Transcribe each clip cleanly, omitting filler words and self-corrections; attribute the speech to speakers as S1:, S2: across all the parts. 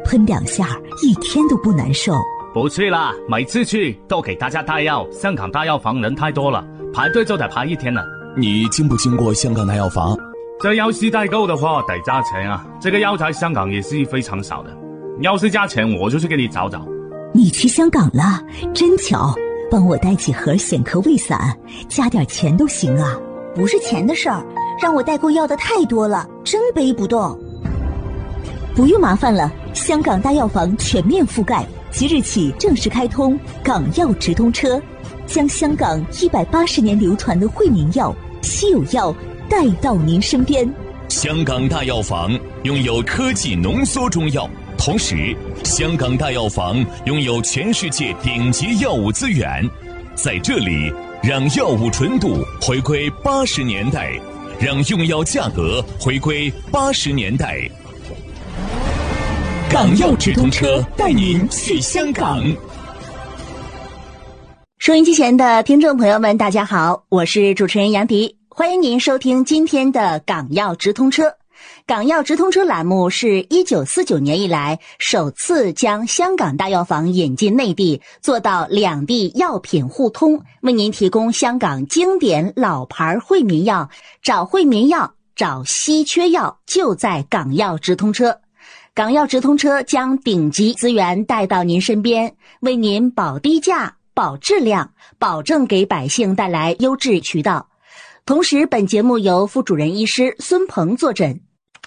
S1: 喷2下一天都不难受。
S2: 不去啦，每次去都给大家带药，香港大药房人太多了，排队就得排1天了。
S3: 你经不经过香港大药房？
S2: 这药是代购的话得加钱啊，这个药在香港也是非常少的，要是加钱我就去给你找找。
S1: 你去香港了，真巧，帮我带几盒显科胃散，加点钱都行啊。
S4: 不是钱的事儿，让我代购要的太多了，真背不动。
S1: 不用麻烦了，香港大药房全面覆盖，即日起正式开通港药直通车，将香港180年流传的惠民药、稀有药带到您身边。
S3: 香港大药房拥有科技浓缩中药，同时香港大药房拥有全世界顶级药物资源，在这里让药物纯度回归80年代，让用药价格回归80年代。港药直通车带您去香港。
S4: 收音机前的听众朋友们，大家好，我是主持人杨迪，欢迎您收听今天的港药直通车。港药直通车栏目是1949年以来首次将香港大药房引进内地，做到两地药品互通，为您提供香港经典老牌惠民药，找惠民药，找稀缺药，就在港药直通车。港药直通车将顶级资源带到您身边，为您保低价、保质量，保证给百姓带来优质渠道。同时，本节目由副主任医师孙鹏坐诊。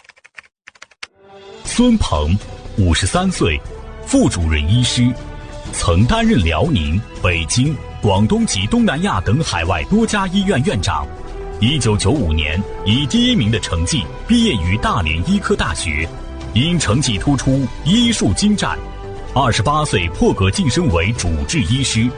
S5: 孙鹏，53岁，副主任医师，曾担任辽宁、北京、广东及东南亚等海外多家医院院长。1995年以第1名的成绩毕业于大连医科大学，因成绩突出，医术精湛。28岁破格晋升为主治医师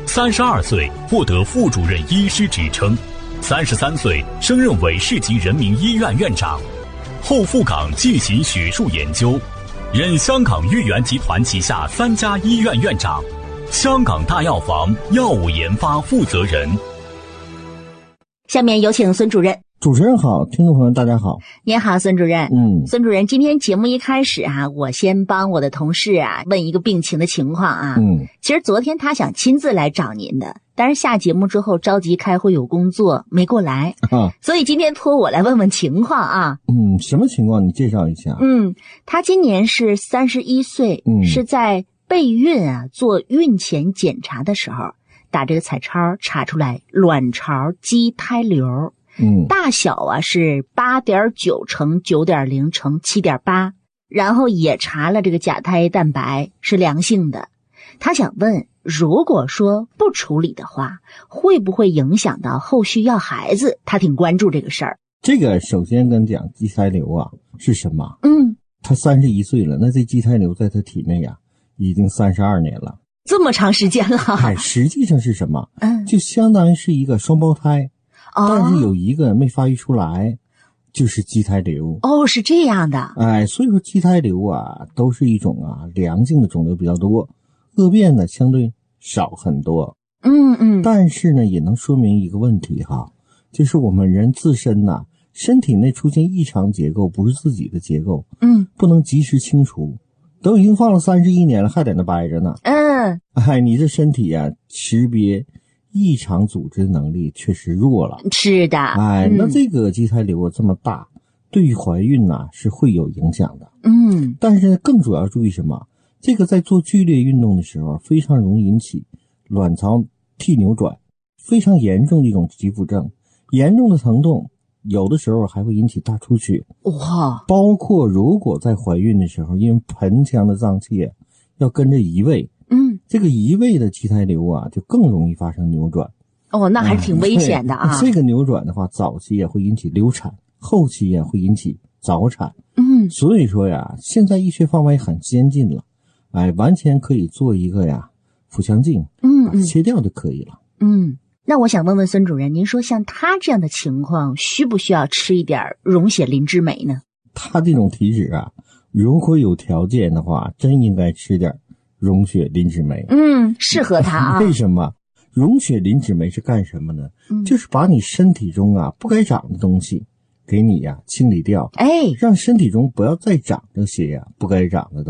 S5: ，32岁获得副主任医师职称，33岁升任为市级人民医院院长，后赴港进行学术研究，任香港豫园集团旗下3家医院院长，香港大药房药物研发负责人。
S4: 下面有请孙主任。
S6: 主持人好，听众朋友大家好。
S4: 您好，孙主任。孙主任，今天节目一开始我先帮我的同事问一个病情的情况其实昨天他想亲自来找您的，但是下节目之后着急开会有工作没过来所以今天托我来问问情况
S6: 什么情况？你介绍一下。
S4: 他今年是31岁，是在备孕做孕前检查的时候打这个彩超查出来卵巢畸胎瘤。大小是 8.9 乘 9.0 乘 7.8， 然后也查了这个甲胎蛋白是良性的。他想问，如果说不处理的话，会不会影响到后续要孩子？他挺关注这个事儿。
S6: 这个首先跟讲畸胎瘤是什么？他31岁了，那这畸胎瘤在他体内已经32年了，
S4: 这么长时间了。
S6: 实际上是什么？就相当于是一个双胞胎。但是有一个没发育出来，就是畸胎瘤。
S4: 是这样的。
S6: 所以说畸胎瘤都是一种良性的肿瘤比较多，恶变呢相对少很多。但是呢也能说明一个问题就是我们人自身身体内出现异常结构，不是自己的结构，不能及时清除，都已经放了31年了，还在那掰着呢。你这身体识别异常组织能力确实弱了。
S4: 是的。
S6: 那这个畸胎瘤这么大，对于怀孕是会有影响的。但是更主要注意什么？这个在做剧烈运动的时候非常容易引起卵巢娣扭转，非常严重的一种急腹症，严重的疼痛，有的时候还会引起大出血。包括如果在怀孕的时候，因为盆腔的脏器要跟着移位，这个移位的畸胎瘤就更容易发生扭转。
S4: 那还是挺危险的
S6: 这个扭转的话，早期也会引起流产，后期也会引起早产。所以说现在医学方法也很先进了，完全可以做一个腹腔镜，切掉就可以了。
S4: 那我想问问孙主任，您说像他这样的情况，需不需要吃一点溶血磷脂镁呢？
S6: 他这种体质如果有条件的话，真应该吃点溶血磷脂镁。
S4: 适合他
S6: 为什么？溶血磷脂镁是干什么呢？就是把你身体中不该长的东西给你清理掉，让身体中不要再长这些不该长的东西。